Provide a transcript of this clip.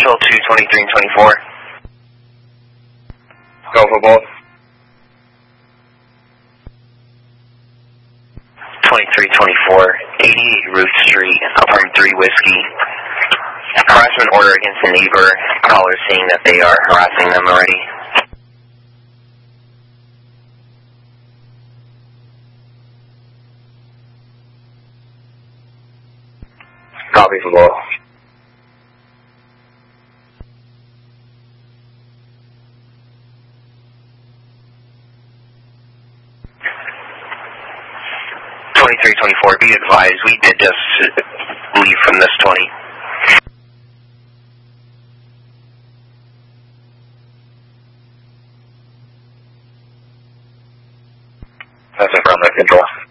Control 2, 23 and 24. Go for both. 2324, 88 Ruth Street, apartment 3 Whiskey. Harassment order against a neighbor. Caller saying that they are harassing them already. Copy for both. Be advised, we did just leave from this 20. That's affirmative, Control.